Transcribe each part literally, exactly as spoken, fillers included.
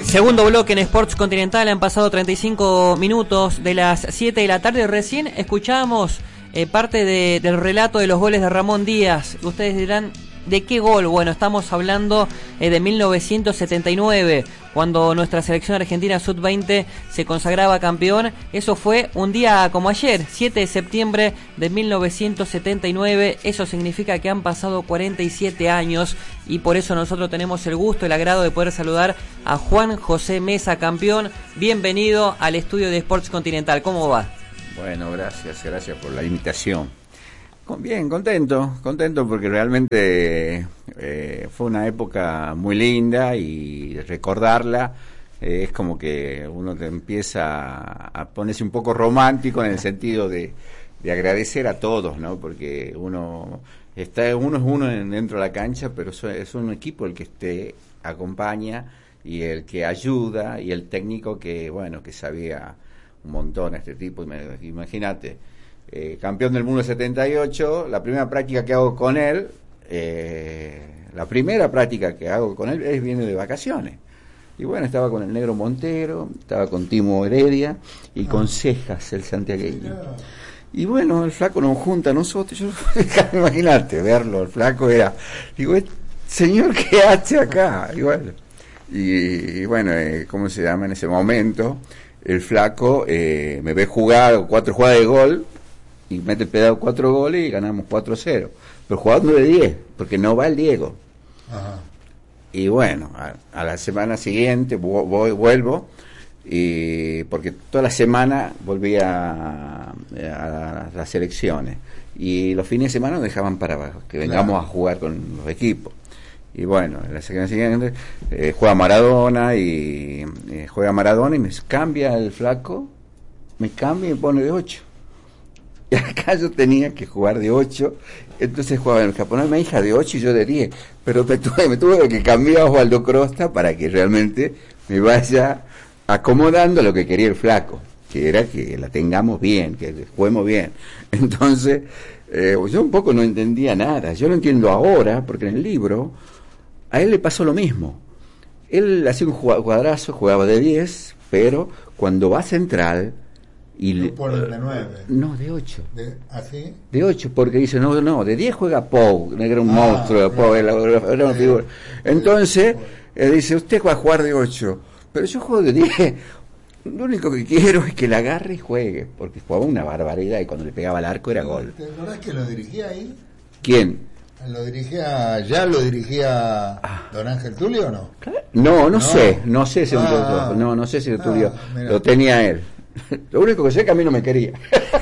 Segundo bloque en Sports Continental, han pasado treinta y cinco minutos de las siete de la tarde. Recién escuchábamos eh, parte de, del relato de los goles de Ramón Díaz. Ustedes dirán, ¿de qué gol? Bueno, estamos hablando eh, de mil novecientos setenta y nueve, cuando nuestra selección argentina sub veinte se consagraba campeón. Eso fue un día como ayer, siete de septiembre de mil novecientos setenta y nueve. Eso significa que han pasado cuarenta y siete años, y por eso nosotros tenemos el gusto, el agrado de poder saludar a Juan José Meza, campeón. Bienvenido al estudio de Sports Continental. ¿Cómo va? Bueno, gracias, gracias por la invitación. Bien, contento, contento porque realmente eh, fue una época muy linda y recordarla eh, es como que uno te empieza a ponerse un poco romántico en el sentido de, de agradecer a todos, ¿no? Porque uno está uno es uno dentro de la cancha, pero es un equipo el que te acompaña y el que ayuda y el técnico que, bueno, que sabía un montón a este tipo. Imagínate. Eh, campeón del mundo setenta y ocho, la primera práctica que hago con él, eh, la primera práctica que hago con él es viene de vacaciones. Y bueno, estaba con el Negro Montero, estaba con Timo Heredia y con Cejas, el santiagueño. Y bueno, el flaco nos junta a nosotros, yo, imagínate, verlo, el flaco era, digo, señor, ¿qué hace acá? Y bueno, y, y bueno eh, ¿cómo se llama en ese momento? El flaco eh, me ve jugar cuatro jugadas de gol, y mete el pedado cuatro goles y ganamos cuatro cero. Pero jugando de diez, porque no va el Diego. Ajá. Y bueno, a, a la semana siguiente voy, vuelvo, y porque toda la semana volvía a, a las selecciones. Y los fines de semana nos dejaban para abajo, que vengamos claro. a jugar con los equipos. Y bueno, en la semana siguiente eh, juega Maradona, y eh, juega Maradona y me cambia el flaco, me cambia y me pone de ocho. Y acá yo tenía que jugar de ocho, entonces jugaba en el japonés, mi hija de ocho y yo de diez, pero me tuve, me tuve que cambiar a Osvaldo Crosta para que realmente me vaya acomodando lo que quería el flaco, que era que la tengamos bien, que juguemos bien. Entonces, eh, yo un poco no entendía nada, yo lo entiendo ahora, porque en el libro a él le pasó lo mismo. Él hacía un cuadrazo, jugaba de diez, pero cuando va central, y no ponen de nueve. No, de ocho. ¿De, ¿Así? De ocho, porque dice, no, no, de diez juega Pou, era un ah, monstruo, Pou, era, era una figura. Entonces, eh, dice, usted va a jugar de ocho, pero yo juego de diez. Lo único que quiero es que la agarre y juegue, porque jugaba una barbaridad y cuando le pegaba al arco era gol. ¿Te acordás que lo dirigía ahí? ¿Quién? ¿Lo dirigía, ya lo dirigía ah. Don Ángel Tulio o no? No, no, no. sé, no sé si ah, no, no sé si el Tulio ah, lo tenía él. Lo único que sé es que a mí no me quería.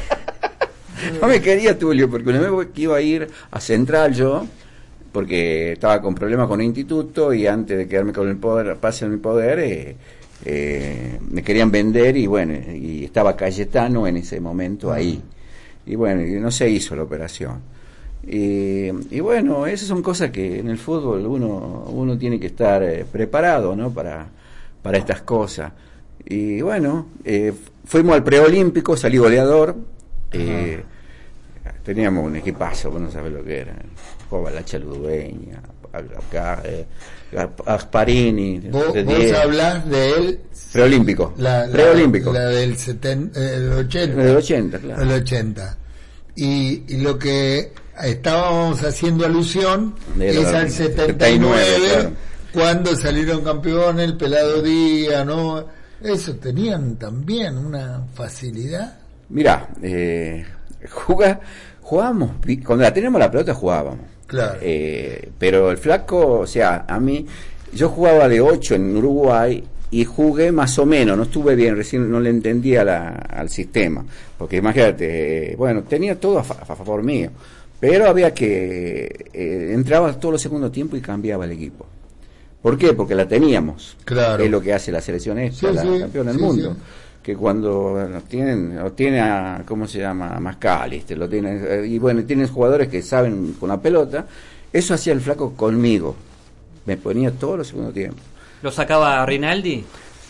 No me quería Tulio, porque una vez que iba a ir a Central yo, porque estaba con problemas con el instituto, y antes de quedarme con el poder, pase en mi poder, eh, eh, me querían vender, y bueno, y estaba Cayetano en ese momento ahí. Y bueno, y no se hizo la operación. Y, y bueno, esas son cosas que en el fútbol uno uno tiene que estar eh, preparado, ¿no? Para, para estas cosas. Y bueno, eh, fuimos al preolímpico, salí goleador, eh, teníamos un equipazo, vos no sabés lo que era, jugaba la Chaludueña, acá, eh, Gasparini. ¿Vos, vos hablás de él? Preolímpico, la, la, preolímpico. La del setenta, el ochenta. El ochenta, claro. El ochenta. Y, y lo que estábamos haciendo alusión de es al setenta y nueve, setenta y nueve, claro. Cuando salieron campeones, el Pelado Díaz, ¿no? Eso, tenían también una facilidad. Mirá, eh, juga, jugábamos, cuando la teníamos la pelota jugábamos. Claro. Eh, pero el flaco, o sea, a mí, yo jugaba de ocho en Uruguay y jugué más o menos, no estuve bien, recién no le entendía la, al sistema. Porque imagínate, eh, bueno, tenía todo a, fa, a favor mío, pero había que, eh, entraba todos los segundos tiempos y cambiaba el equipo. ¿Por qué? Porque la teníamos. Claro. Es lo que hace la selección esta, sí, la sí, campeona del sí, mundo. Sí. Que cuando lo tienen, lo tiene a, ¿cómo se llama? A Mascalister, lo tiene, y bueno, tienen jugadores que saben con la pelota. Eso hacía el flaco conmigo. Me ponía todos los segundos tiempos. ¿Lo sacaba a Rinaldi?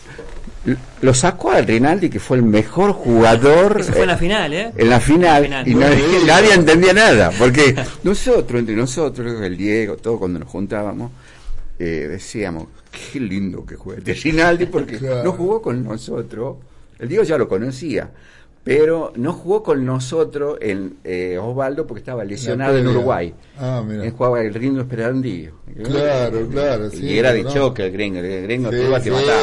Lo sacó a Rinaldi, que fue el mejor jugador. Eso fue en la final, ¿eh? En la final. En la final. Y nadie, nadie entendía nada. Porque nosotros, entre nosotros, el Diego, todo cuando nos juntábamos, eh, decíamos, qué lindo que juega este Rinaldi, porque claro. no jugó con nosotros, el Diego ya lo conocía, pero no jugó con nosotros en eh, Osvaldo porque estaba lesionado en Uruguay. Ah, mira. Él jugaba el gringo Esperandillo. Claro, claro. Y sí, era de no. choque el gringo. El gringo sí, te, sí, te mataba.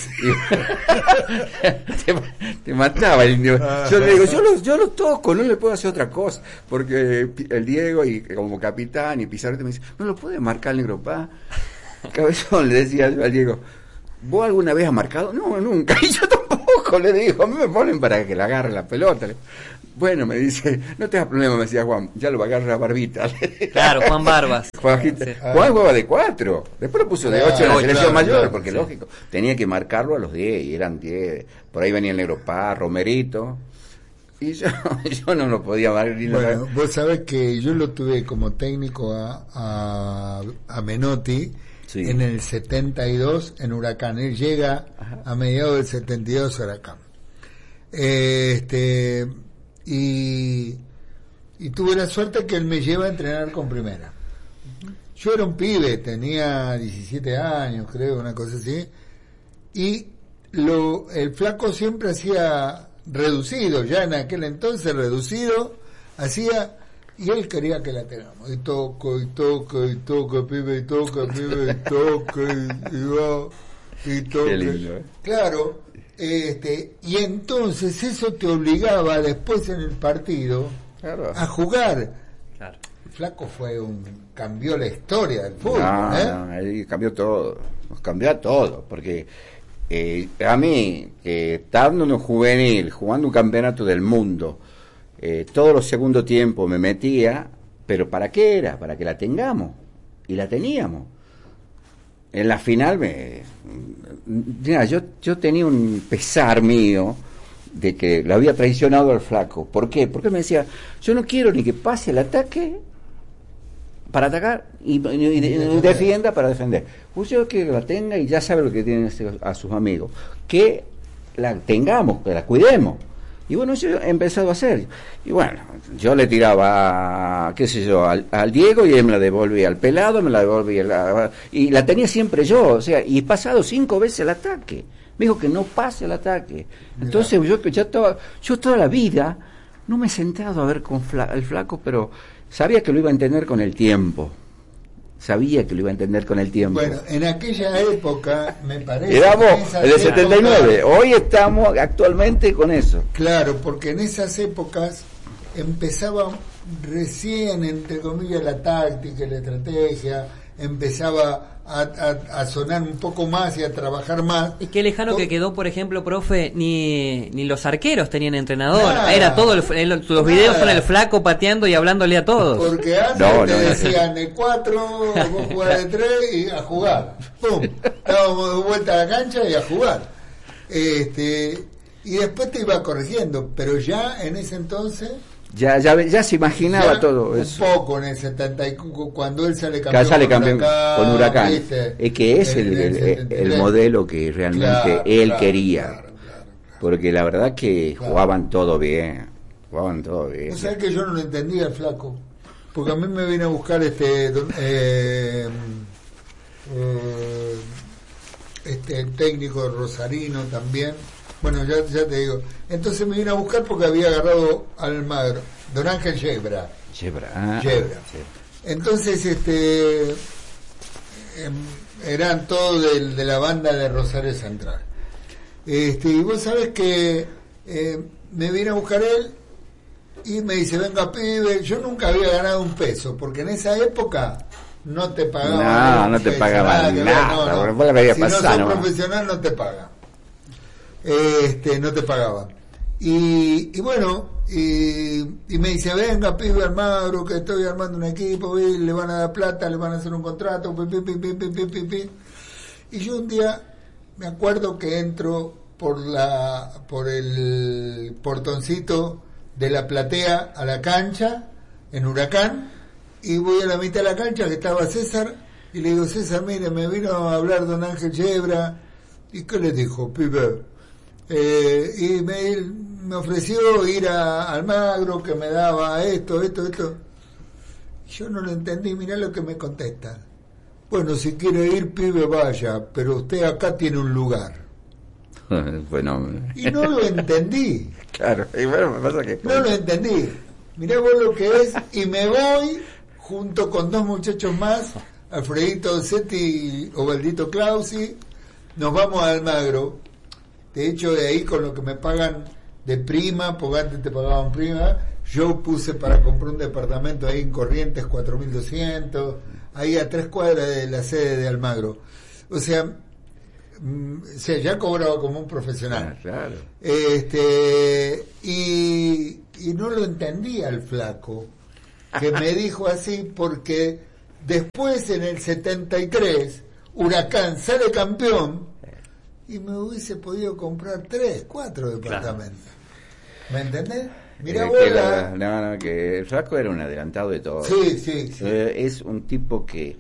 Sí. te, te mataba el indio. Yo le digo, yo lo, yo lo toco, no le puedo hacer otra cosa. Porque el Diego, y como capitán, y Pizarro me dice, no lo puede marcar el negro, pa. Cabezón, le decía yo al Diego, ¿vos alguna vez has marcado? No, nunca. Y yo tampoco, le digo, a mí me ponen para que le agarre la pelota. Bueno, me dice, no te das problema, me decía Juan, ya lo va a agarrar a Barbita. Claro, Juan Barbas. Juan, sí. Juan jugaba de cuatro, después lo puso de ocho claro, en la selección claro, mayor, claro, porque sí. lógico, tenía que marcarlo a los diez, y eran diez. Por ahí venía el Negro Paz, Romerito, y yo, yo no lo podía marcar. Bueno, vos sabés que yo lo tuve como técnico a, a, a Menotti, sí. en el setenta y dos en Huracán. Él llega Ajá. a mediados del setenta y dos a Huracán. Este, y, y tuve la suerte que él me lleva a entrenar con primera. Yo era un pibe, tenía diecisiete años, creo, una cosa así. Y lo, el flaco siempre hacía reducido, ya en aquel entonces reducido, hacía... Y él quería que la tengamos. Y toco, y toco, y toco, pibe, y toco, pibe, y toco, y, y va, y toco. Qué lindo, ¿eh? Claro, este, y entonces eso te obligaba después en el partido claro. a jugar. Claro. El flaco fue un... cambió la historia del fútbol, no, ¿eh? No, él cambió todo. Nos cambió a todo, porque eh, a mí, eh, estando en un juvenil, jugando un campeonato del mundo, Eh, todos los segundos tiempos me metía, pero ¿para qué era? Para que la tengamos, y la teníamos. En la final me mira, yo, yo tenía un pesar mío de que lo había traicionado al flaco. ¿Por qué? Porque me decía, yo no quiero ni que pase el ataque para atacar y, y, y, y defienda para defender. Pues yo quiero que la tenga y ya sabe lo que tienen a sus amigos, que la tengamos, que la cuidemos. Y bueno, yo he empezado a hacer. Y bueno, yo le tiraba, qué sé yo, al, al Diego y él me la devolvía al Pelado, me la devolvía. La, y la tenía siempre yo, o sea, y he pasado cinco veces el ataque. Me dijo que no pase el ataque. Entonces yo ya estaba, yo toda la vida no me he sentado a ver con fla, el flaco, pero sabía que lo iba a entender con el tiempo. Sabía que lo iba a entender con el tiempo. Bueno, en aquella época, me parece... Éramos el de setenta y nueve, época, hoy estamos actualmente con eso. Claro, porque en esas épocas empezaba recién, entre comillas, la táctica, la estrategia, empezaba a, a, a sonar un poco más y a trabajar más. Y qué lejano que quedó, por ejemplo, profe, ni ni los arqueros tenían entrenador. Nada, Era todo, el, el, los nada. videos son el flaco pateando y hablándole a todos. Porque antes no, te no, decían de cuatro, vos jugás de tres y a jugar. ¡Pum! Estábamos de vuelta a la cancha y a jugar. Este, y después te iba corrigiendo, pero ya en ese entonces... Ya, ya, ya se imaginaba ya todo un eso. Un poco en el setenta y cuando él sale campeón, sale con, campeón Huracán, con Huracán. ¿viste? Es que es el, el, el, el modelo que realmente claro, él claro, quería. Claro, claro, claro. Porque la verdad que claro. jugaban todo bien. Jugaban todo bien. O sea que yo no lo entendía el flaco. Porque a mí me vino a buscar este... Eh, eh, este el técnico rosarino también. Bueno, ya, ya te digo. Entonces me vino a buscar porque había agarrado al Almagro, don Ángel Yebra. Yebra, ah, Yebra. Sí. Entonces, este, eh, eran todos de, de la banda de Rosario Central. Este, y vos sabés que eh, me vino a buscar él y me dice, venga pibe, yo nunca había ganado un peso, porque en esa época no te pagaban. No, no te peso, pagaban nada. nada. No, no. Si pasar, no sos no. profesional no te pagan. Este, no te pagaban. Y, y bueno, y, y me dice, venga, pibe Almagro, que estoy armando un equipo, y le van a dar plata, le van a hacer un contrato, pi, pi, pi, pi, pi, pi, pi. Y yo un día me acuerdo que entro por la por el portoncito de la platea a la cancha, en Huracán, y voy a la mitad de la cancha, que estaba César, y le digo, César, mire, me vino a hablar don Ángel Yebra. ¿Y qué le dijo, pibe? Eh, y me, me ofreció ir a Almagro, que me daba esto, esto, esto. Yo no lo entendí, mirá lo que me contesta. bueno, si quiere ir, pibe, vaya, pero usted acá tiene un lugar. Bueno, y no lo entendí. Claro, y bueno, me pasa que... No lo entendí. Mirá vos lo que es, y me voy junto con dos muchachos más, Alfredito Dossetti y Obaldito Clausi, nos vamos a Almagro. De hecho, de ahí con lo que me pagan de prima, porque antes te pagaban prima, yo puse para comprar un departamento ahí en Corrientes, cuatro mil doscientos, ahí a tres cuadras de la sede de Almagro. O sea, mm, o sea ya cobraba como un profesional. Ah, claro. Este, y, y no lo entendía el flaco, que me dijo así, porque después en el setenta y tres, Huracán sale campeón, y me hubiese podido comprar tres, cuatro departamentos. Claro. ¿Me entendés? Mirá eh, vos que la... la, no, no, que el flaco era un adelantado de todo. Sí, sí, sí. Eh, es un tipo que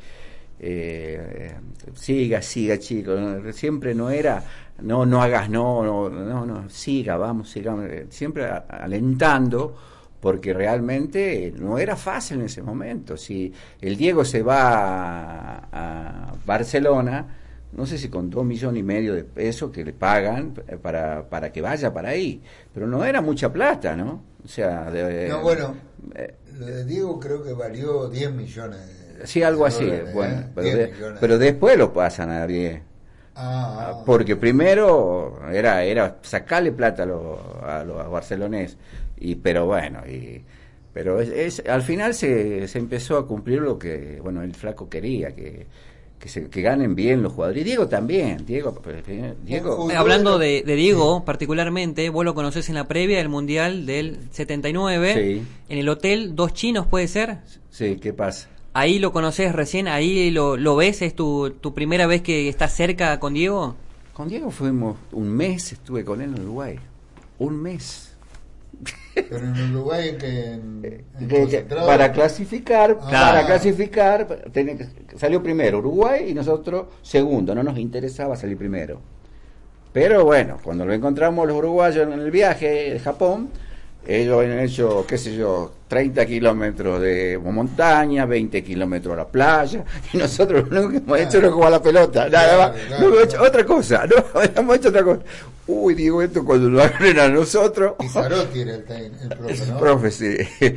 eh, siga, siga, chicos. ¿no? Siempre no era, no, no hagas, no, no, no, no, siga, vamos, sigamos. Siempre a, alentando, porque realmente no era fácil en ese momento. Si el Diego se va a, a Barcelona, no sé si con dos millones y medio de pesos que le pagan para, para que vaya para ahí, pero no era mucha plata, ¿no? O sea, de, no, bueno, eh, lo de Diego creo que valió diez millones. De, sí, algo así, dólares, bueno, ¿eh? pero, de, pero después lo pasan a diez. Ah, ah, porque primero era era sacarle plata a los a los barceloneses, y pero bueno, y pero es, es al final se, se empezó a cumplir lo que, bueno, el flaco quería, que Que, se, que ganen bien los jugadores. Y Diego también. Diego, Diego. Eh, hablando de, de Diego, sí. particularmente, vos lo conocés en la previa del Mundial del setenta y nueve. Sí. En el hotel Dos Chinos, ¿puede ser? Sí, ¿qué pasa? Ahí lo conocés recién, ahí lo, lo ves, ¿es tu, tu primera vez que estás cerca con Diego? Con Diego fuimos un mes, estuve con él en Uruguay. Un mes. Pero en Uruguay que, en, en que, que para clasificar ah. para clasificar tenía que, salió primero Uruguay y nosotros segundo, no nos interesaba salir primero, pero bueno, cuando lo encontramos los uruguayos en el viaje de Japón, ellos han hecho, qué sé yo, treinta kilómetros de montaña, veinte kilómetros a la playa, y nosotros lo único que hemos hecho es jugar a la pelota, nada más, claro, claro, no hemos hecho claro. otra cosa, no hemos hecho otra cosa. Uy, digo, esto cuando lo abren a nosotros. Y Zarotti era el, el profe, ¿no? El profe, sí.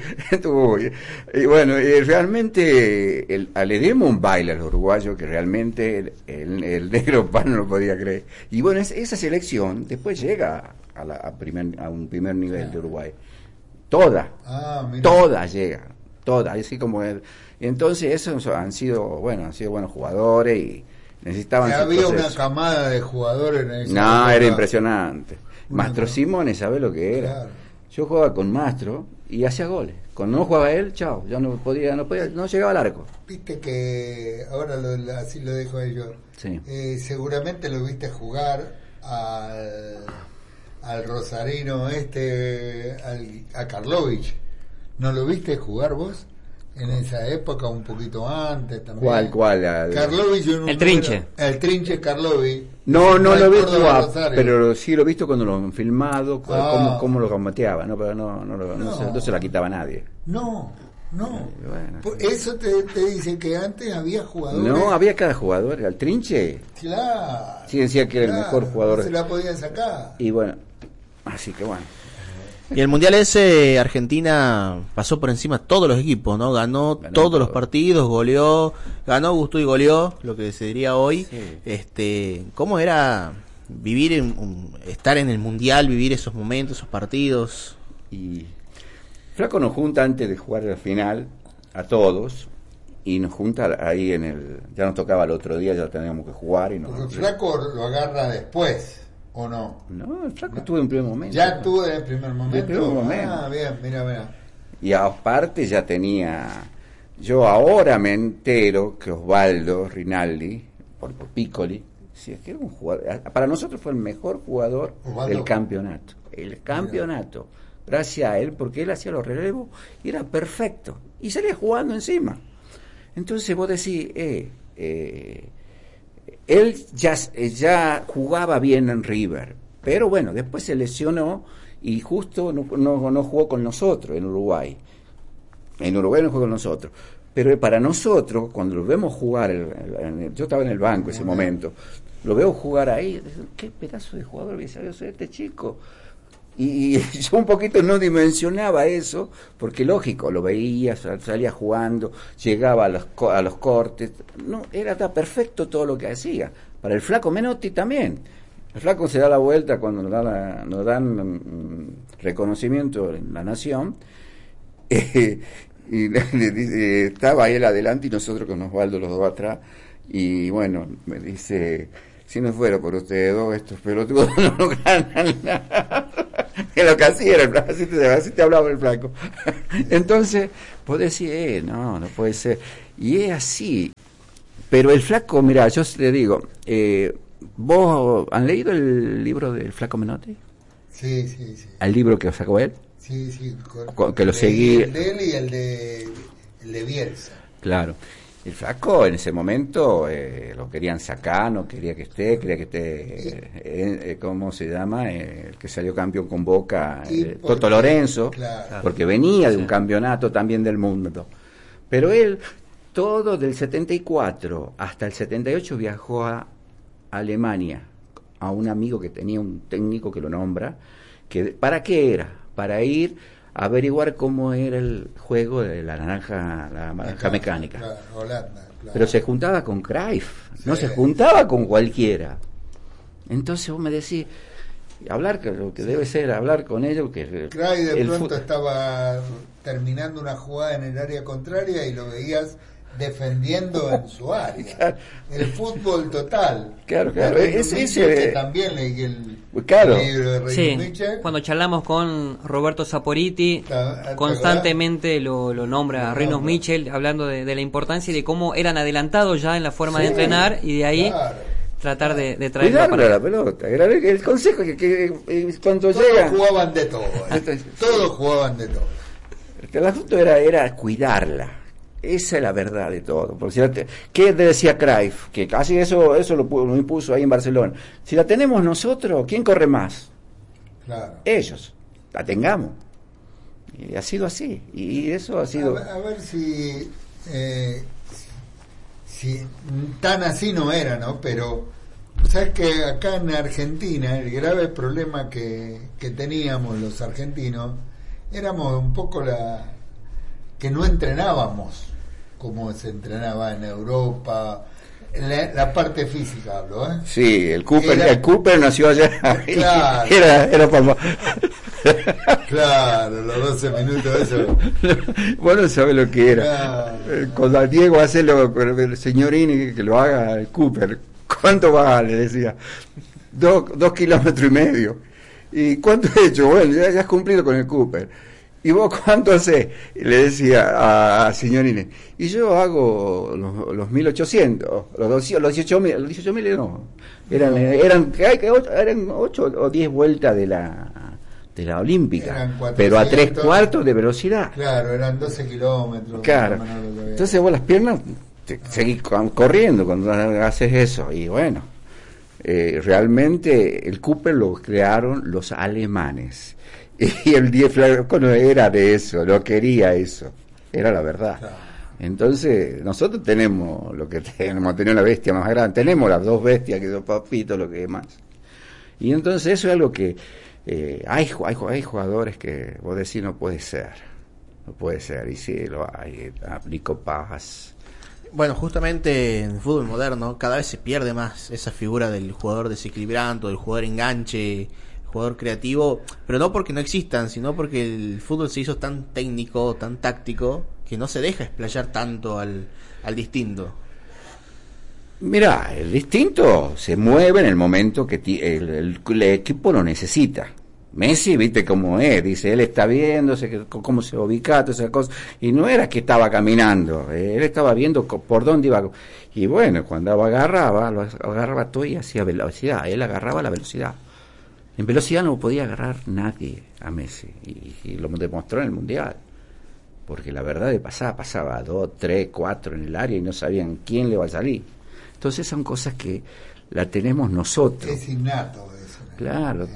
Y bueno, y realmente el, le dimos un baile a los uruguayos que realmente el, el, el negro pan no lo podía creer. Y bueno, es, esa selección después llega a, la, a, primer, a un primer nivel ah. de Uruguay. Toda, ah, todas llegan, todas, así como él. Y entonces esos han sido, bueno, han sido buenos jugadores y necesitaban. Había una camada de jugadores en ese No, momento. Era impresionante. Una Mastro camada. Simone, ¿sabes lo que era? Claro. Yo jugaba con Mastro y hacía goles. Cuando no jugaba él, chao, ya no podía, no podía, no llegaba al arco. Viste que ahora lo, así lo dejo a ellos. Sí. Eh, seguramente lo viste jugar al, al rosarino este, al, a Karlovich. ¿No lo viste jugar vos? En esa época, un poquito antes también. ¿Cuál, cuál? Al... Karlovich. El número, Trinche. El Trinche Karlovich. No, no lo he visto, pero sí lo he visto cuando lo han filmado, ah. cómo, cómo lo combateaba, ¿no? Pero no, no, no, no, no. Se, no se la quitaba a nadie. No, no. Bueno, eso te, te dice que antes había jugadores. No, había cada jugador. Al Trinche. Claro. Sí, decía que era claro, el mejor jugador. No se la podían sacar. Y bueno, así que bueno. Y el Mundial ese, Argentina pasó por encima de todos los equipos, ¿no? Ganó, ganó todos todo. los partidos, goleó, ganó, gustó y goleó, lo que se diría hoy. Sí. Este, ¿cómo era vivir, en, un, estar en el Mundial, vivir esos momentos, esos partidos? Y Flaco nos junta antes de jugar la final a todos y nos junta ahí en el, ya nos tocaba el otro día, ya teníamos que jugar y nos. Porque Flaco lo agarra después. ¿O no? No, el Flaco no. estuvo en primer momento. Ya estuvo en el primer momento. En primer momento. Ah, bien, mira, mira. Y aparte ya tenía. Yo ahora me entero que Osvaldo Rinaldi, por, por Piccoli, si es que era un jugador. Para nosotros fue el mejor jugador Osvaldo. del campeonato. El campeonato. Mira. Gracias a él, porque él hacía los relevos y era perfecto. Y salía jugando encima. Entonces vos decís, eh, eh. Él ya, ya jugaba bien en River, pero bueno, después se lesionó y justo no, no, no jugó con nosotros en Uruguay. En Uruguay no jugó con nosotros. Pero para nosotros, cuando lo vemos jugar, el, el, el, yo estaba en el banco ese momento, lo veo jugar ahí, qué pedazo de jugador había salido este chico. Y, y yo un poquito no dimensionaba eso, porque lógico, lo veía, salía jugando, llegaba a los, a los cortes, no, era tan perfecto todo lo que hacía. Para el flaco Menotti también. El flaco se da la vuelta cuando nos, da la, nos dan um, reconocimiento en la Nación, eh, y le, le dice, estaba él adelante y nosotros con Osvaldo los dos atrás, y bueno, me dice, si no fuera por ustedes dos, estos pelotudos no ganan nada. Es lo que hacía era el flaco, así te, así te hablaba el flaco. Entonces, vos decís, eh, no, no puede ser. Y es así. Pero el flaco, mira, yo te digo, eh, ¿vos han leído el libro del flaco Menotti? Sí, sí, sí. ¿El libro que sacó él? Sí, sí. Con, que lo seguí. El de él y el de, el de Bielsa. Claro. El flaco en ese momento eh, lo querían sacar, no quería que esté, quería que esté, eh, eh, ¿cómo se llama? Eh, el que salió campeón con Boca, eh, porque, Toto Lorenzo, claro, porque venía de un campeonato también del mundo. Pero él, todo del setenta y cuatro hasta el setenta y ocho viajó a Alemania, a un amigo que tenía un técnico que lo nombra, que ¿para qué era? Para ir a averiguar cómo era el juego de la naranja, la naranja mecánica. Claro, Holanda, claro. Pero se juntaba con Cruyff, sí, no se juntaba con cualquiera. Entonces vos me decís, hablar, que lo que sí. debe ser hablar con ellos, que Cruyff de el pronto fut... estaba terminando una jugada en el área contraria y lo veías defendiendo en su área. Claro. El fútbol total. Claro, claro. Es, es, es, también leí el, claro. el libro de Reino sí. Mitchell. Cuando charlamos con Roberto Saporiti, constantemente lo, lo nombra no, Reino no. Mitchell, hablando de, de la importancia y de cómo eran adelantados ya en la forma sí, de entrenar, y de ahí claro. tratar de, de traerlo para la pelota. Era el consejo que, que, que cuando todos llega... jugaban de todo. ¿eh? Todos jugaban de todo. El asunto era, era cuidarla. Esa es la verdad de todo. Porque si la te... ¿Qué decía Cruyff? Que casi eso eso lo, lo impuso ahí en Barcelona. Si la tenemos nosotros, ¿quién corre más? Claro. Ellos. La tengamos. Y ha sido así. Y eso ha sido... A ver, a ver si, eh, si... Si tan así no era, ¿no? Pero... ¿Sabes que acá en Argentina el grave problema que, que teníamos los argentinos éramos un poco la... que no entrenábamos como se entrenaba en Europa, la, la parte física hablo, ¿eh? Sí, el Cooper, era, el Cooper nació allá. Claro. Era, era para... Claro, los doce minutos eso. Bueno, sabes lo que era. Claro. Cuando Diego hace lo, el señorini que lo haga el Cooper, ¿cuánto va? Le decía, dos, dos kilómetros y medio. ¿Y cuánto he hecho? Bueno, ya, ya has cumplido con el Cooper. ¿Y vos cuánto hacés? Le decía a, a señorines. Y yo hago los, los mil ochocientos, los dieciocho mil, los dieciocho mil no. Eran, eran, eran ocho o diez vueltas de la de la olímpica, pero a tres cuartos de velocidad. Claro, eran doce kilómetros. Claro. Entonces vos las piernas te, seguís corriendo cuando haces eso. Y bueno, eh, realmente el Cooper lo crearon los alemanes. Y el diez no era de eso, no quería eso, era la verdad. Claro. Entonces, nosotros tenemos lo que tenemos, tenemos la bestia más grande, tenemos las dos bestias, que son papitos, lo que más. Y entonces eso es algo que eh, hay, hay, hay jugadores que vos decís no puede ser, no puede ser, y sí, lo hay, Nico Paz. Bueno, justamente en el fútbol moderno cada vez se pierde más esa figura del jugador desequilibrante, del jugador enganche, jugador creativo, pero no porque no existan, sino porque el fútbol se hizo tan técnico, tan táctico, que no se deja explayar tanto al, al distinto. Mira, el distinto se mueve en el momento que t- el, el, el equipo lo necesita. Messi, viste cómo es, dice, él está viéndose cómo se ubica, todas esas cosas, y no era que estaba caminando, él estaba viendo por dónde iba, y bueno, cuando agarraba, lo agarraba todo y hacía velocidad, él agarraba la velocidad. En velocidad no podía agarrar nadie a Messi, y, y lo demostró en el Mundial, porque la verdad de pasada pasaba dos, tres, cuatro en el área y no sabían quién le va a salir. Entonces son cosas que la tenemos nosotros. Es innato eso. Claro.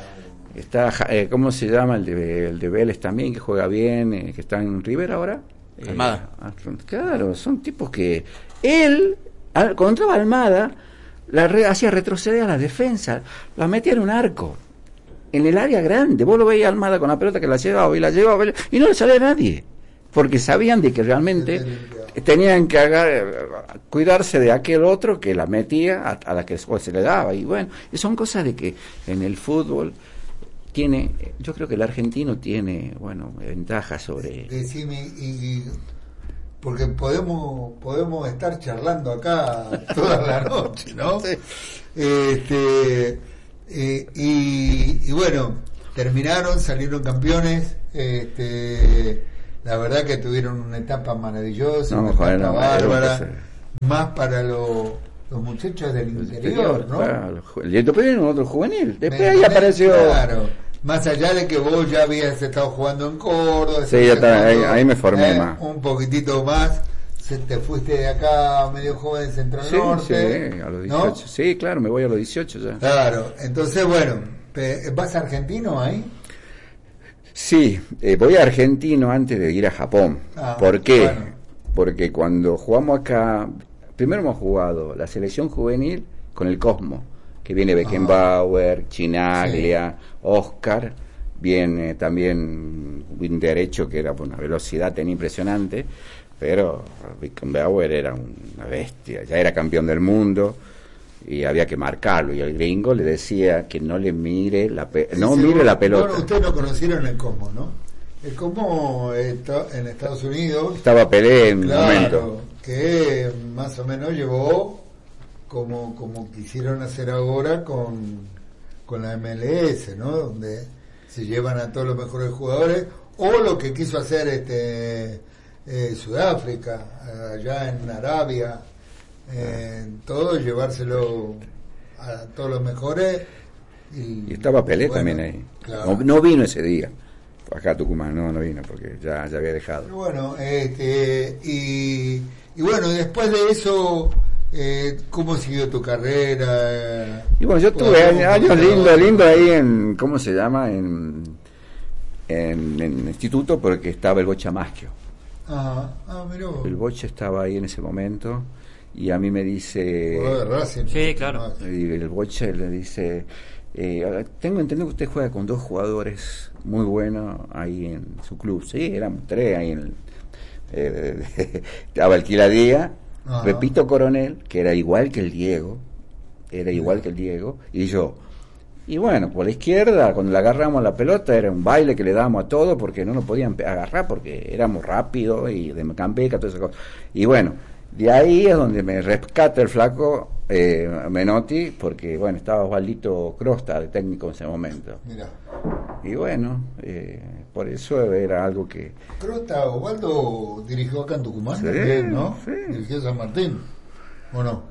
Está, eh, ¿cómo se llama? El de, el de Vélez también, que juega bien, eh, que está en River ahora. Almada. Eh, claro, son tipos que él, al, cuando entraba Almada, la re, hacía retroceder a la defensa, la metía en un arco, en el área grande. Vos lo veías Almada con la pelota que la llevaba y la llevaba y no le salía a nadie, porque sabían de que realmente tenían que agar, cuidarse de aquel otro que la metía a, a la que después se le daba. Y bueno, son cosas de que en el fútbol tiene, yo creo que el argentino tiene, bueno, ventajas sobre... Decime, y, y porque podemos podemos estar charlando acá toda la noche, ¿no? Sí. Este, eh, y, y bueno, terminaron, salieron campeones, este, la verdad que tuvieron una etapa maravillosa, no, una etapa no, bárbara, no, más para los... los muchachos del interior, ¿no? Claro, y después vino otro juvenil, después ahí apareció... Claro, más allá de que vos ya habías estado jugando en Córdoba... Sí, ya está, ahí, ahí me formé eh, más. Un poquitito más, se te fuiste de acá medio joven Central sí, Norte, sí, a los dieciocho, ¿no? Sí, claro, me voy a los dieciocho ya. Claro, entonces bueno, ¿vas a Argentino ahí? Sí, eh, voy a Argentino antes de ir a Japón. Ah, ¿por qué? Bueno. Porque cuando jugamos acá... Primero hemos jugado la selección juvenil con el Cosmo, que viene Beckenbauer, Chinaglia, sí. Oscar, viene también un derecho que era por una velocidad tan impresionante, pero Beckenbauer era una bestia, ya era campeón del mundo y había que marcarlo, y el gringo le decía que no le mire la pe- no sí, mire la pelota. Bueno, ustedes no conocieron el Cosmo, ¿no? El Cosmo está en Estados Unidos. Estaba Pelé en claro, un momento. Que más o menos llevó como como quisieron hacer ahora con con la M L S, ¿no? Donde se llevan a todos los mejores jugadores, o lo que quiso hacer este eh, Sudáfrica allá en Arabia, eh, todo llevárselo a todos los mejores. Y, y estaba Pelé bueno, también ahí. Claro. No, no vino ese día. Acá Tucumán no, no vino porque ya, ya había dejado. Bueno, este, y, y bueno, después de eso, eh, ¿cómo siguió tu carrera? Y bueno, yo tuve años, años lindos, lindos ahí en, ¿cómo se llama? En, en, en instituto, porque estaba el Bocha Maschio. Ajá, ah, mirá. El Bocha estaba ahí en ese momento y a mí me dice... Oh, de Racing. Sí, claro. Y el Bocha le dice... Eh, tengo entendido que usted juega con dos jugadores muy buenos ahí en su club. Sí, éramos tres ahí en el, eh, estaba el Quiladía, Pepito Coronel, que era igual que el Diego, era igual que el Diego, y yo. Y bueno, por la izquierda, cuando le agarramos la pelota, era un baile que le dábamos a todo, porque no nos podían agarrar, porque éramos rápidos y de Campeca, todas esas cosas. Y bueno, de ahí es donde me rescata el flaco eh, Menotti, porque bueno, estaba Osvaldito Crosta de técnico en ese momento. Mirá. Y bueno, eh, por eso era algo que... Crosta, Osvaldo dirigió acá en Tucumán, sí, también, ¿no? Sí. Dirigió San Martín, ¿o no?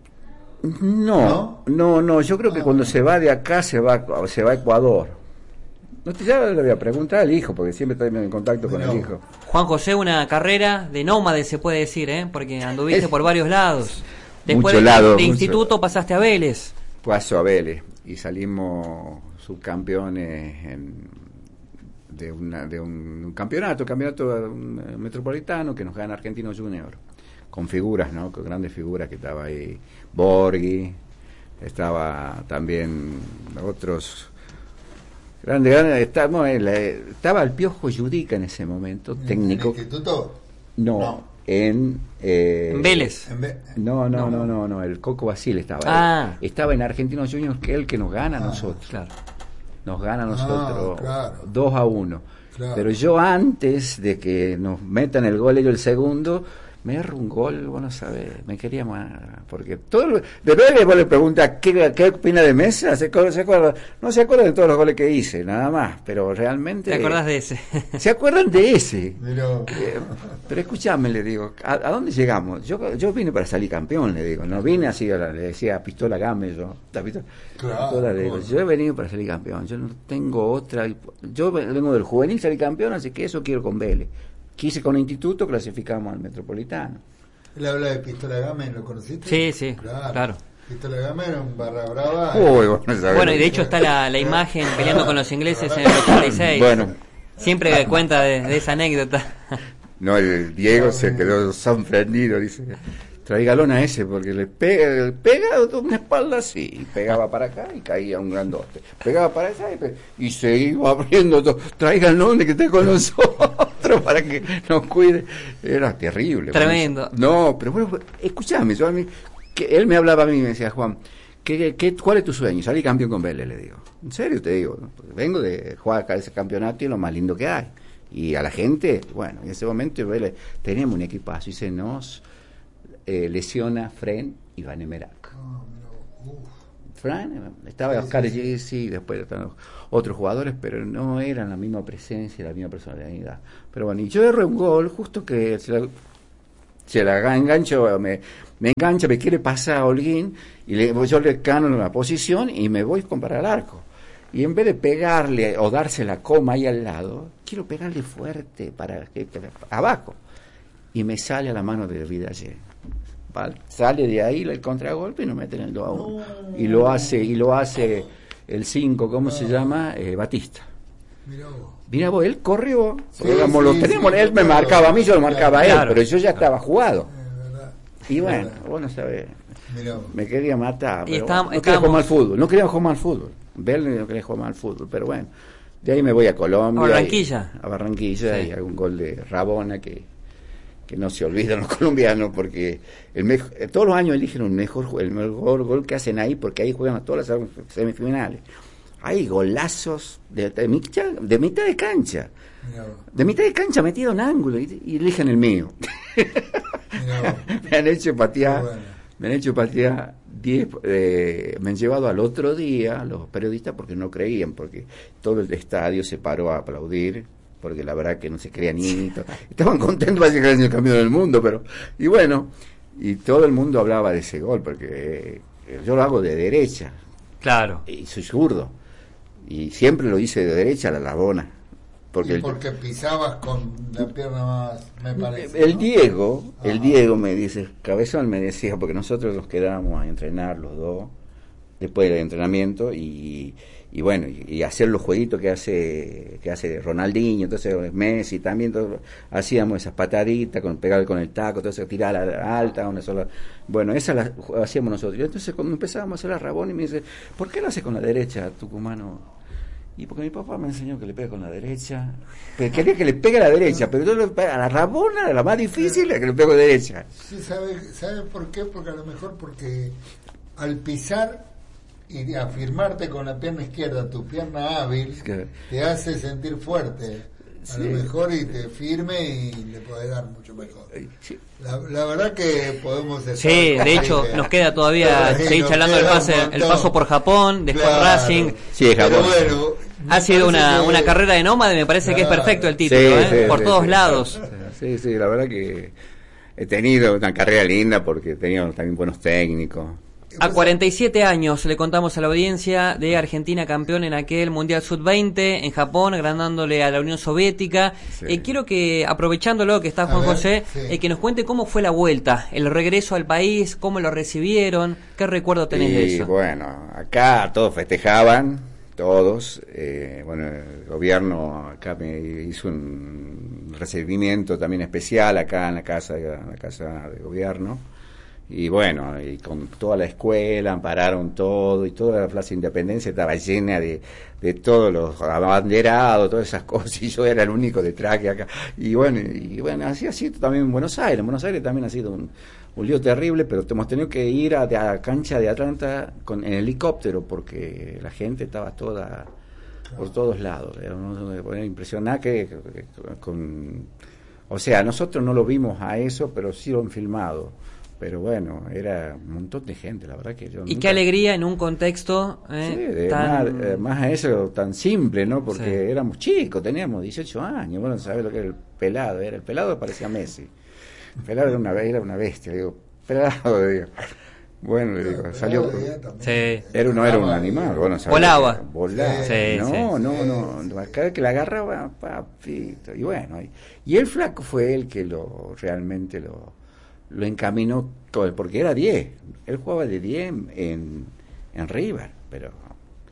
No, no, no, no yo creo que ah, cuando bueno. se va de acá se va, se va a Ecuador. No te ya le voy a preguntar al hijo, porque siempre está en contacto con no. el hijo. Juan José, una carrera de nómade se puede decir, ¿eh? Porque anduviste es, por varios lados. Después de, lado, de mucho, instituto pasaste a Vélez. Paso a Vélez y salimos subcampeones en, de, una, de un, un campeonato, campeonato un, metropolitano que nos gana Argentinos Junior, con figuras, ¿no? Con grandes figuras que estaba ahí, Borghi, estaba también otros... Grande, grande, estaba, estaba el Piojo Yudica en ese momento, ¿En técnico. ¿En el instituto? No, no. en... Eh, ¿En Vélez? No, no, no, no, no, el Coco Basile estaba ah. ahí. Estaba en Argentinos Juniors, que es el que nos gana a ah, nosotros. Claro. Nos gana a nosotros ah, claro. dos a uno. Claro. Pero yo antes de que nos metan el gol, ellos el segundo... Me erro un gol, vos no sabés, me quería más, porque todo lo, de Vélez vos le preguntas ¿qué, qué opina de Mesa? ¿Se, se acuerda? No se acuerda de todos los goles que hice, nada más, pero realmente... ¿Te acordás de ese? ¿Se acuerdan de ese? Pero, eh, pero escuchame, le digo, ¿a, ¿a dónde llegamos? Yo yo vine para salir campeón, le digo, no vine así, le decía pistola Game, yo, la pistola, claro, pistola, le digo, yo he venido para salir campeón, yo no tengo otra, yo vengo del juvenil, salir campeón, así que eso quiero con Vélez. Quise con el instituto, clasificamos al Metropolitano. Él habla de Pistola Game, ¿lo conociste? Sí, sí, claro. claro. Pistola Game era un barra brava. Uy, bueno, bueno, y de hecho está la, la imagen peleando con los ingleses en el ochenta y seis. Bueno. Siempre cuenta de, de esa anécdota. No, el Diego se quedó sorprendido, dice, tráigalón a ese, porque le pega, le pega de una espalda así, y pegaba para acá y caía un grandote, pegaba para allá y, pe- y se iba abriendo todo, tráiganlo de que esté con nosotros para que nos cuide, era terrible. Tremendo. Bueno, no, pero bueno, escuchame, yo a mí, que él me hablaba a mí y me decía, Juan, ¿qué, qué, ¿cuál es tu sueño? Salí campeón con Vélez, le digo. En serio te digo, ¿no? Porque vengo de jugar acá ese campeonato y es lo más lindo que hay. Y a la gente, bueno, en ese momento Vélez, teníamos un equipazo y se nos eh, lesiona Fren y Vanemerac. Fran, estaba Oscar Jesse, después estaban otros jugadores, pero no eran la misma presencia, la misma personalidad. Pero bueno, y yo erré un gol, justo que se la, se la engancho, me, me engancha, me quiere pasar a Holguín, y le, yo le cano en la posición y me voy a comprar al arco. Y en vez de pegarle o darse la coma ahí al lado, quiero pegarle fuerte para que, que abajo. Y me sale a la mano de Vidalle. ¿Vale? Sale de ahí el contragolpe y nos meten el dos a uno. No. Y lo hace, y lo hace el cinco, ¿cómo no. se llama? Eh, Batista. Mirá vos. Mirá vos, él corrió, sí, digamos, sí, lo teníamos, sí, él me claro, marcaba a mí, yo lo marcaba claro, a él, claro, pero yo ya estaba jugado. Y bueno, vos no sabés, me quería matar, pero estábamos, no quería jugar mal fútbol, no quería jugar mal fútbol. Verle no quería jugar mal fútbol, pero bueno, de ahí me voy a Colombia, a Barranquilla, y, a Barranquilla sí. Y hago un gol de Rabona que, que no se olvidan los colombianos, porque el mejor, todos los años eligen un mejor, el mejor gol que hacen ahí, porque ahí juegan a todas las semifinales. Hay golazos de, de, mitad, de mitad de cancha, de mitad de cancha metido en ángulo y, y eligen el mío. Me han hecho patear, bueno. me han hecho patear diez, eh, me han llevado al otro día los periodistas porque no creían, porque todo el estadio se paró a aplaudir, porque la verdad que no se creían ni estaban contentos para llegar en el campeón del mundo, pero y bueno, y todo el mundo hablaba de ese gol, porque eh, yo lo hago de derecha, claro, y soy zurdo, y siempre lo hice de derecha a la Rabona. Porque, y porque el, pisabas con la pierna más, me parece. El ¿no? Diego, Ajá. el Diego me dice, Cabezón me decía, porque nosotros nos quedábamos a entrenar los dos, después del entrenamiento, y, y bueno, y, y hacer los jueguitos que hace que hace Ronaldinho, entonces Messi también, todo, hacíamos esas pataditas, con pegar con el taco, entonces tirar a la alta, una sola, bueno, esas las hacíamos nosotros. Y entonces cuando empezábamos a hacer la Rabona, y me dice, ¿por qué lo haces con la derecha, tucumano? Y porque mi papá me enseñó que le pega con la derecha, pero quería que le pegue a la derecha, pero yo le a la Rabona, la más difícil, es que le pego a la derecha. Sí, ¿sabe, ¿sabe por qué? Porque a lo mejor porque al pisar y afirmarte con la pierna izquierda, tu pierna hábil, que te hace sentir fuerte. A sí. lo mejor y te firme y le podés dar mucho mejor. Sí. La, la verdad que podemos decir. Sí, de hecho que, nos queda todavía sí, seguir charlando el, pase, el paso por Japón, después claro. Racing. Sí, Japón. Pero bueno, ha sido una, que... una carrera de nómade, me parece claro. que es perfecto el título, sí, ¿eh? sí, por sí, todos sí, lados. Sí, sí, la verdad que he tenido una carrera linda porque teníamos también buenos técnicos. A cuarenta y siete años le contamos a la audiencia de Argentina campeón en aquel Mundial sub veinte en Japón, ganándole a la Unión Soviética. Sí. Eh, quiero que, aprovechándolo que está Juan ver, José, sí. eh, que nos cuente cómo fue la vuelta, el regreso al país, cómo lo recibieron, qué recuerdo tenés y, de eso. Bueno, acá todos festejaban, todos. Eh, bueno, el gobierno acá me hizo un recibimiento también especial acá en la casa, en la casa de gobierno. Y bueno, y con toda la escuela ampararon todo, y toda la Plaza Independencia estaba llena de, de todos los abanderados, todas esas cosas, y yo era el único de traje acá. Y bueno, y bueno, así ha sido también en Buenos Aires. En Buenos Aires también ha sido un, un lío terrible, pero hemos tenido que ir a la cancha de Atlanta con, en helicóptero, porque la gente estaba toda por todos lados. Era una impresionante que, que, con, o sea, nosotros no lo vimos a eso, pero sí lo han filmado. Pero bueno, era un montón de gente, la verdad que yo... Y nunca... qué alegría en un contexto... Eh, sí, de tan... más, más a eso tan simple, ¿no? Porque sí. éramos chicos, teníamos dieciocho años, bueno, ¿sabes lo que era el pelado? Era el pelado parecía Messi. El pelado era una, era una bestia, digo, pelado, digo. Bueno, le digo, salió... Sí. Era, no era un animal, bueno, ¿sabes? Volaba. Volaba. Sí, no, sí. no, no, no, cada vez que la agarraba, papito, y bueno, y, y el flaco fue el que lo realmente lo... lo encaminó todo, porque era diez, él jugaba de diez en, en River, pero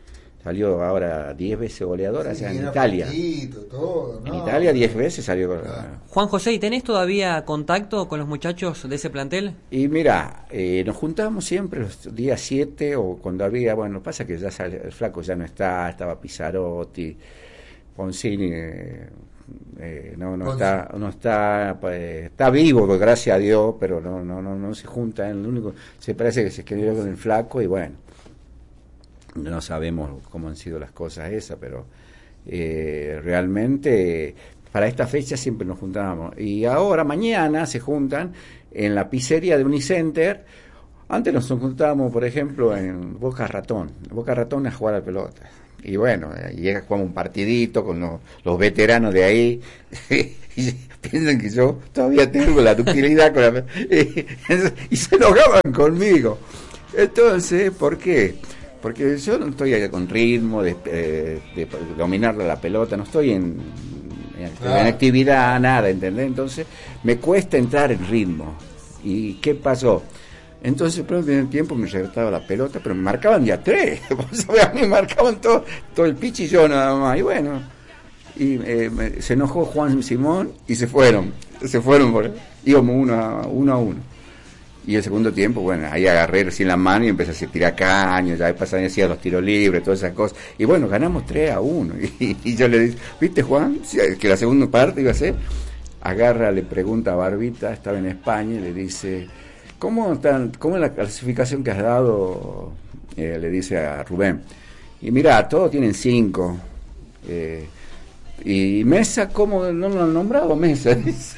salió ahora diez veces goleadora, Sí, o sea, en era Italia. poquito, todo, En no, Italia diez veces salió. Claro. Juan José, ¿y tenés todavía contacto con los muchachos de ese plantel? Y mira, eh, nos juntábamos siempre los días siete o cuando había, bueno, pasa que ya sale, el flaco ya no está, estaba Pizzarotti, Poncini, eh, eh, no, no Ponzi. está, no está, pues, está vivo, gracias a Dios, pero no, no, no, no se junta, el único, se parece que se quedó con el flaco y bueno, no sabemos cómo han sido las cosas esas, pero eh, realmente para esta fecha siempre nos juntábamos. Y ahora, mañana, se juntan en la pizzería de Unicenter. Antes nos juntábamos, por ejemplo, en Boca Ratón. Boca Ratón a jugar a la pelota. Y bueno, llega, jugamos un partidito con los, los veteranos de ahí. Y piensan que yo todavía tengo la ductilidad con la, y, y se enojaban conmigo. Entonces, ¿por qué? Porque yo no estoy con ritmo de, de, de dominar la pelota, no estoy en, en, claro. en actividad, nada, ¿entendés? Entonces me cuesta entrar en ritmo. ¿Y qué pasó? Entonces, pero en el tiempo me regresaba la pelota, pero me marcaban de a tres. A mí me marcaban todo, todo el pitch y yo nada más. Y bueno, y eh, me, se enojó Juan Simón y se fueron. Se fueron, por, íbamos uno a uno. A uno. Y el segundo tiempo, bueno, ahí agarré recién la mano y empecé a tirar caños, ya pasaban hacía los tiros libres, todas esas cosas. Y bueno, ganamos tres a uno. Y, y yo le dije, ¿viste, Juan? Que la segunda parte iba a ser. Agarra, le pregunta a Barbita, estaba en España, y le dice, ¿cómo, están, cómo es la clasificación que has dado? Eh, le dice a Rubén. Y mira, todos tienen cinco. Eh, y Mesa, ¿cómo no lo han nombrado? Mesa, dice.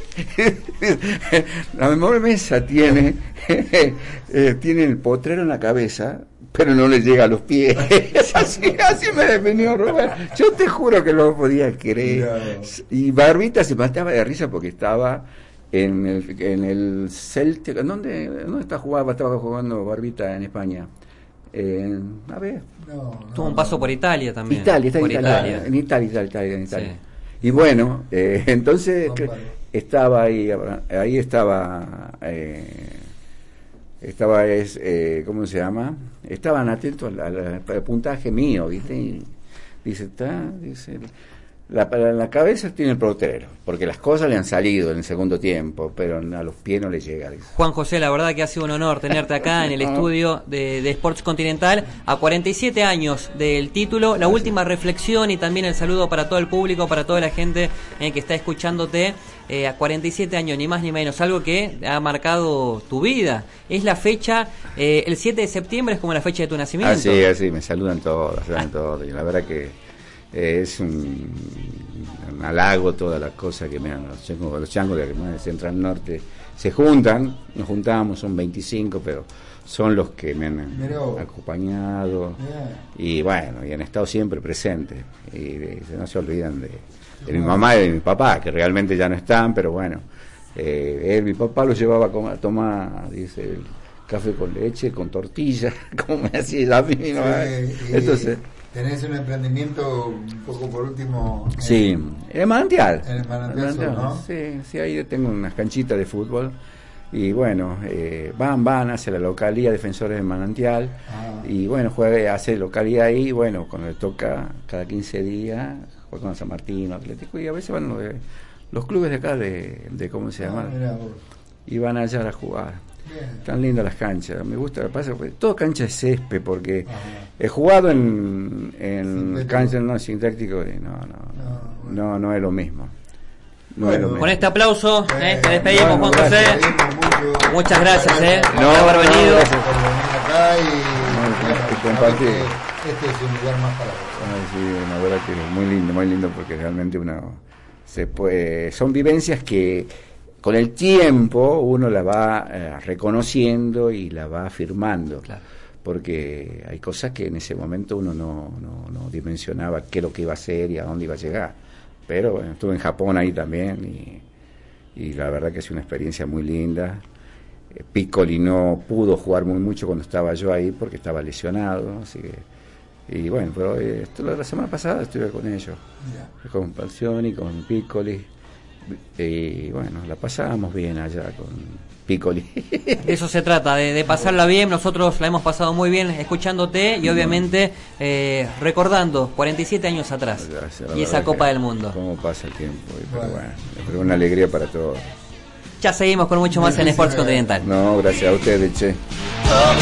La mejor Mesa tiene eh, tiene el potrero en la cabeza, pero no le llega a los pies. así, así me definió Rubén. Yo te juro que no lo podía creer. No. Y Barbita se mataba de risa porque estaba en el, en el Celtic. ¿Dónde, ¿Dónde está jugando? Estaba jugando Barbita en España. Eh, a ver. No, no, Tuvo un paso por Italia también. Italia, está por en Italia, Italia. En Italia, Italia, Italia, en Italia. Sí. Y bueno, eh, entonces que, estaba ahí, ahí estaba, eh, estaba, es, eh, ¿cómo se llama? Estaban atentos al, al, al puntaje mío, ¿viste? Y dice, está, dice, la, la, la cabeza tiene el portero, porque las cosas le han salido en el segundo tiempo, pero a los pies no le llega. Dice. Juan José, la verdad que ha sido un honor tenerte acá en el estudio de, de Sports Continental, a cuarenta y siete años del título. La última reflexión y también el saludo para todo el público, para toda la gente eh, que está escuchándote. Eh, a cuarenta y siete años, ni más ni menos, algo que ha marcado tu vida. Es la fecha, eh, el siete de septiembre es como la fecha de tu nacimiento. Así, así, me saludan todos, me saludan todos. Y la verdad que eh, es un, un halago todas las cosas que me dan los changos, los changos de Central Norte. Se juntan, nos juntamos, son veinticinco, pero son los que me han Miró. acompañado. Yeah. Y bueno, y han estado siempre presentes. Y, y no se olvidan de... de mi mamá y de mi papá, que realmente ya no están, pero bueno, eh, él, mi papá lo llevaba a, comer, a tomar, dice, el café con leche, con tortilla, como me hacía a mí, ¿no? Sí, entonces tenés un emprendimiento un poco por último. Sí, en el manantial. En el manantial, el manantial ¿no? Sí, sí, ahí tengo unas canchitas de fútbol. Y bueno, eh, van, van hacia la localía Defensores del Manantial. Ah. Y bueno, juega, hace localidad ahí. Bueno, cuando le toca cada quince días, juega con San Martín, Atlético. Y a veces van los, de, los clubes de acá, de, de ¿cómo se llama? Ah, y van allá a jugar. Bien. Tan lindas las canchas. Me gusta, pasa, todo cancha de césped, porque Ajá. he jugado en, en canchas no sintácticos. No, no, no, bueno. no, no es lo mismo. No bueno, con este aplauso eh, te despedimos, bueno, Juan José. Mucho. Muchas gracias, eh, por no, haber venido. Gracias por venir acá y, no, y compartir. Este es un lugar más para vos. Bueno, sí, la verdad que es muy lindo, muy lindo, porque realmente uno se puede, son vivencias que con el tiempo uno la va eh, reconociendo y la va afirmando. Claro. Porque hay cosas que en ese momento uno no, no, no dimensionaba qué es lo que iba a hacer y a dónde iba a llegar. Pero bueno, estuve en Japón ahí también y, y la verdad que es una experiencia muy linda. Eh, Piccoli no pudo jugar muy mucho cuando estaba yo ahí porque estaba lesionado, así que, y bueno, pero eh, esto, la semana pasada estuve con ellos, yeah. con Palcioni, con Piccoli, y bueno, la pasábamos bien allá con Piccoli. De eso se trata, de, de pasarla bien. Nosotros la hemos pasado muy bien escuchándote y obviamente eh, recordando cuarenta y siete años atrás gracias, y esa Copa del Mundo. Cómo pasa el tiempo, pero bueno, pero una alegría para todos. Ya seguimos con mucho más en Sports Continental. No, gracias a ustedes, che.